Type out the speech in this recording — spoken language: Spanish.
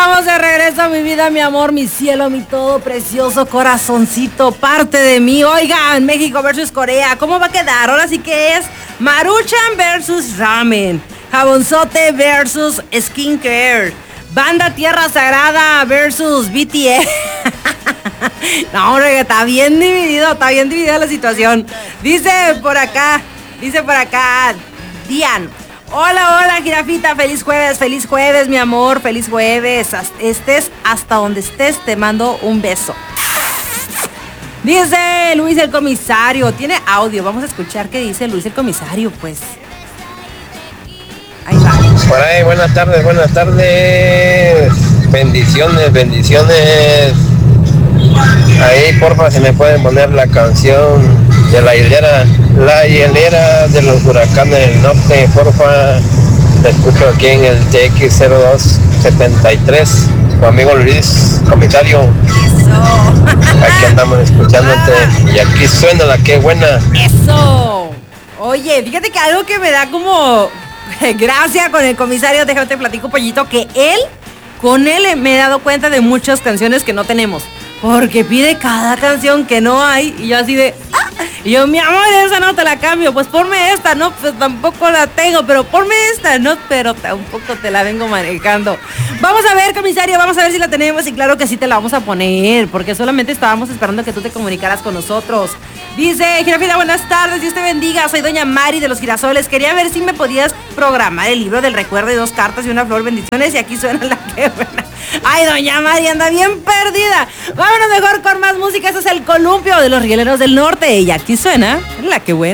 Estamos de regreso, mi vida, mi amor, mi cielo, mi todo precioso corazoncito, parte de mí. Oigan, México versus Corea, ¿cómo va a quedar? Ahora sí que es Maruchan versus Ramen, Jabonzote versus Skincare, Banda Tierra Sagrada versus BTS. No, hombre, está bien dividida la situación. Dice por acá, Dian. Hola, jirafita, feliz jueves, mi amor, feliz jueves. Estés hasta donde estés, te mando un beso. Dice Luis el comisario, tiene audio, vamos a escuchar qué dice Luis el comisario, pues. Ahí va. Por ahí, buenas tardes. Bendiciones. Ahí, porfa, si me pueden poner la canción de la hilera de los huracanes del norte, porfa. Te escucho aquí en el TX0273, tu amigo Luis, comisario. Eso. Aquí andamos escuchándote y aquí suena la que buena. Eso. Oye, fíjate que algo que me da como gracia con el comisario, déjame te platico, pollito, que con él me he dado cuenta de muchas canciones que no tenemos. Porque pide cada canción que no hay y yo así de... Y yo, mi amor, esa no te la cambio, pues ponme esta, no, pues tampoco la tengo, pero ponme esta, no, pero tampoco te la vengo manejando. Vamos a ver, comisario, vamos a ver si la tenemos y claro que sí te la vamos a poner, porque solamente estábamos esperando que tú te comunicaras con nosotros. Dice, jirafita, buenas tardes, Dios te bendiga, soy doña Mari de los Girasoles, quería ver si me podías programar el libro del recuerdo de 2 cartas y una flor, bendiciones, y aquí suena la que buena. Ay, doña Mari, anda bien perdida. Vámonos mejor con más música, eso es el columpio de los rieleros del norte, y aquí suena la que buena.